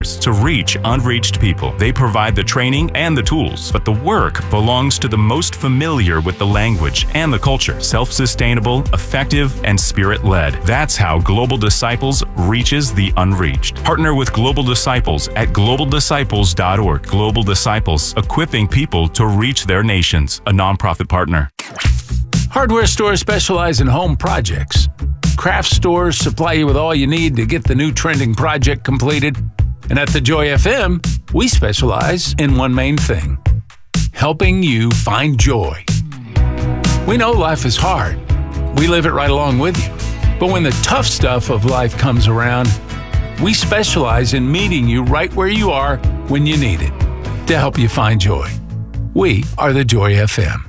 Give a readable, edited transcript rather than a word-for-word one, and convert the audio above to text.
partners to reach unreached people. They provide the training and the tools, but the work belongs to the most familiar with the language and the culture. Self-sustainable, effective, and spirit-led. That's how Global Disciples reaches the unreached. Partner with Global Disciples at globaldisciples.org. Global Disciples, equipping people to reach their nations. A nonprofit partner. Hardware stores specialize in home projects. Craft stores supply you with all you need to get the new trending project completed. And at the Joy FM, we specialize in one main thing: helping you find joy. We know life is hard. We live it right along with you. But when the tough stuff of life comes around, we specialize in meeting you right where you are when you need it to help you find joy. We are the Joy FM.